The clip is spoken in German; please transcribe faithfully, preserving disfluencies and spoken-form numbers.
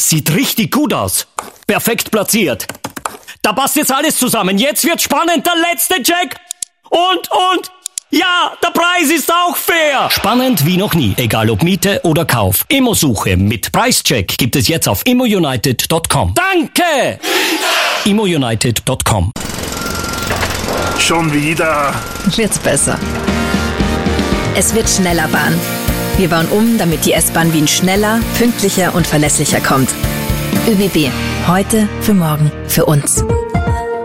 Das sieht richtig gut aus. Perfekt platziert. Da passt jetzt alles zusammen. Jetzt wird spannend, der letzte Check. Und, und, ja, der Preis ist auch fair. Spannend wie noch nie, egal ob Miete oder Kauf. Immosuche mit Preischeck gibt es jetzt auf immo united punkt com. Danke! immo united punkt com. Schon wieder. Wird's besser. Es wird schneller Bahn. Wir bauen um, damit die S-Bahn Wien schneller, pünktlicher und verlässlicher kommt. ÖBB. Heute, für morgen, für uns.